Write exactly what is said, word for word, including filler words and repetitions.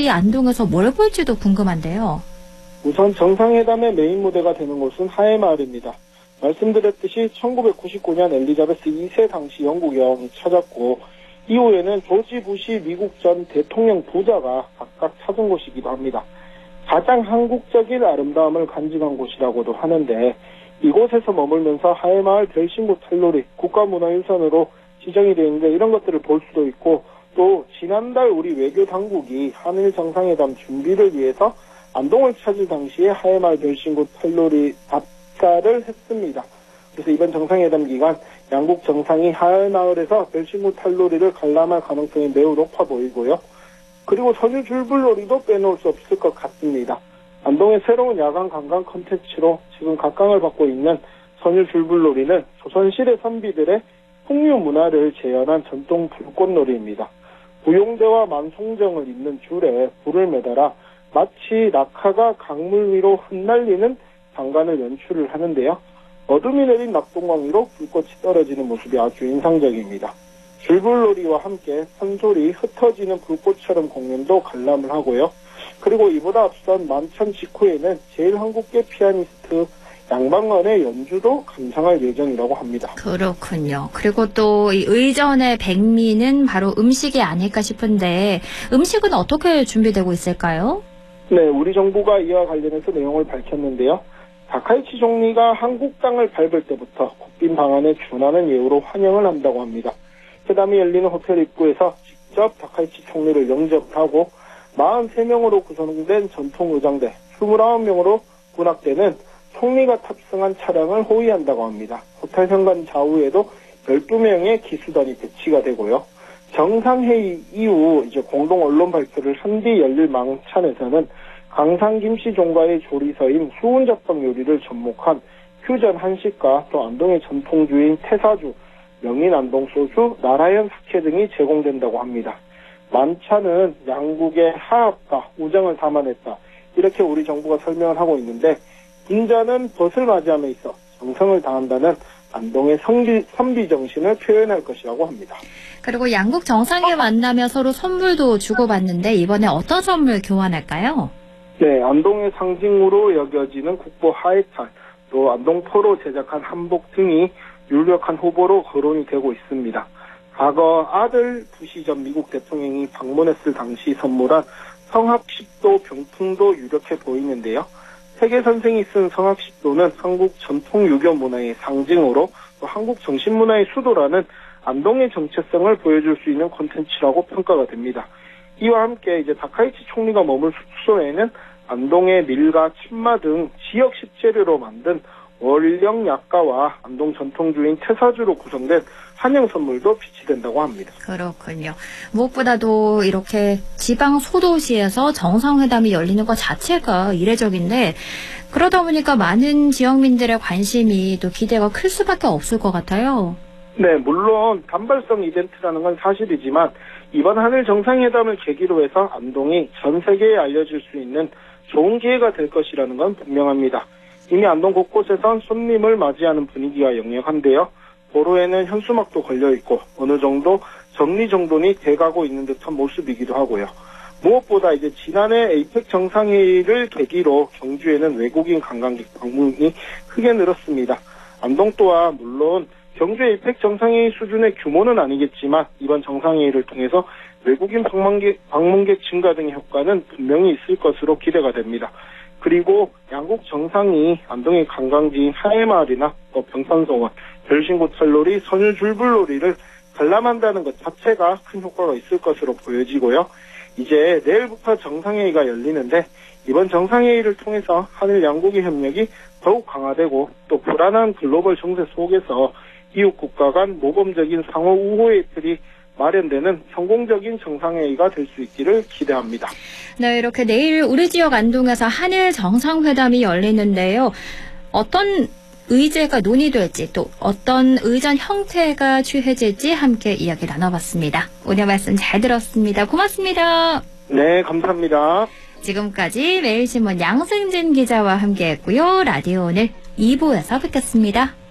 우리 안동에서 뭘 볼지도 궁금한데요. 우선 정상회담의 메인 무대가 되는 곳은 하회마을입니다. 말씀드렸듯이 천구백구십구 년 엘리자베스 이 세 당시 영국 여왕이 찾았고 이후에는 조지 부시 미국 전 대통령 부자가 각각 찾은 곳이기도 합니다. 가장 한국적인 아름다움을 간직한 곳이라고도 하는데 이곳에서 머물면서 하회마을 별신구 탈놀이 국가문화유산으로 지정이 되어 있는데 이런 것들을 볼 수도 있고 또 지난달 우리 외교 당국이 한일 정상회담 준비를 위해서 안동을 찾을 당시에 하회마을 별신구 탈놀이 답사를 했습니다. 그래서 이번 정상회담 기간 양국 정상이 하회마을에서 별신구 탈놀이를 관람할 가능성이 매우 높아 보이고요. 그리고 선유 줄불놀이도 빼놓을 수 없을 것 같습니다. 안동의 새로운 야간 관광 콘텐츠로 지금 각광을 받고 있는 선유 줄불놀이는 조선시대 선비들의 풍류 문화를 재현한 전통 불꽃놀이입니다. 구용대와 만송정을 잇는 줄에 불을 매달아 마치 낙하가 강물 위로 흩날리는 장관을 연출을 하는데요. 어둠이 내린 낙동강 위로 불꽃이 떨어지는 모습이 아주 인상적입니다. 줄불놀이와 함께 산소리 흩어지는 불꽃처럼 공연도 관람을 하고요. 그리고 이보다 앞선 만찬 직후에는 제일한국계 피아니스트 양방원의 연주도 감상할 예정이라고 합니다. 그렇군요. 그리고 또 이 의전의 백미는 바로 음식이 아닐까 싶은데 음식은 어떻게 준비되고 있을까요? 네, 우리 정부가 이와 관련해서 내용을 밝혔는데요. 다카이치 총리가 한국 땅을 밟을 때부터 국빈 방안에 준하는 예우로 환영을 한다고 합니다. 회담이 열리는 호텔 입구에서 직접 다카이치 총리를 영접하고 사십삼 명으로 구성된 전통 의장대, 이십구 명으로 군악대는 총리가 탑승한 차량을 호위한다고 합니다. 호텔 현관 좌우에도 열두 명의 기수단이 배치가 되고요. 정상회의 이후 이제 공동 언론 발표를 한 뒤 열릴 망찬에서는 강상 김씨 종가의 조리서인 수은작방 요리를 접목한 퓨전 한식과 또 안동의 전통주인 태사주, 명인 안동 소주, 나라연 사케 등이 제공된다고 합니다. 만찬은 양국의 하합과 우정을 담아냈다. 이렇게 우리 정부가 설명을 하고 있는데 인자는 벗을 맞이함에 있어 정성을 다한다는 안동의 선비, 선비 정신을 표현할 것이라고 합니다. 그리고 양국 정상이 만나며 서로 선물도 주고받는데 이번에 어떤 선물 교환할까요? 네, 안동의 상징으로 여겨지는 국보 하회탈, 또 안동포로 제작한 한복 등이 유력한 후보로 거론이 되고 있습니다. 과거 아들 부시 전 미국 대통령이 방문했을 당시 선물한 성합십도 병풍도 유력해 보이는데요. 세계 선생이 쓴 성합십도는 한국 전통 유교 문화의 상징으로 또 한국 정신문화의 수도라는 안동의 정체성을 보여줄 수 있는 콘텐츠라고 평가가 됩니다. 이와 함께 이제 다카이치 총리가 머물 숙소에는 안동의 밀가, 침마 등 지역 식재료로 만든 월령 약가와 안동 전통주인 태사주로 구성된 한영 선물도 비치된다고 합니다. 그렇군요. 무엇보다도 이렇게 지방 소도시에서 정상회담이 열리는 것 자체가 이례적인데 그러다 보니까 많은 지역민들의 관심이 또 기대가 클 수밖에 없을 것 같아요. 네, 물론 단발성 이벤트라는 건 사실이지만 이번 한일 정상회담을 계기로 해서 안동이 전 세계에 알려질 수 있는 좋은 기회가 될 것이라는 건 분명합니다. 이미 안동 곳곳에선 손님을 맞이하는 분위기가 역력한데요. 도로에는 현수막도 걸려있고 어느 정도 정리정돈이 돼가고 있는 듯한 모습이기도 하고요. 무엇보다 이제 지난해 에이펙 정상회의를 계기로 경주에는 외국인 관광객 방문이 크게 늘었습니다. 안동 또한 물론 경주 에이펙 정상회의 수준의 규모는 아니겠지만 이번 정상회의를 통해서 외국인 방문객, 방문객 증가 등의 효과는 분명히 있을 것으로 기대가 됩니다. 그리고 양국 정상이 안동의 관광지인 하회마을이나 또 병산소원, 별신구 털놀이, 선유 줄불놀이를 관람한다는 것 자체가 큰 효과가 있을 것으로 보여지고요. 이제 내일부터 정상회의가 열리는데 이번 정상회의를 통해서 한일 양국의 협력이 더욱 강화되고 또 불안한 글로벌 정세 속에서 이웃 국가 간 모범적인 상호 우호의 틀이 마련되는 성공적인 정상회의가 될 수 있기를 기대합니다. 네, 이렇게 내일 우리 지역 안동에서 한일 정상회담이 열리는데요. 어떤 의제가 논의될지 또 어떤 의전 형태가 취해질지 함께 이야기 나눠봤습니다. 오늘 말씀 잘 들었습니다. 고맙습니다. 네, 감사합니다. 지금까지 매일신문 양승진 기자와 함께했고요. 라디오 오늘 이 부에서 뵙겠습니다.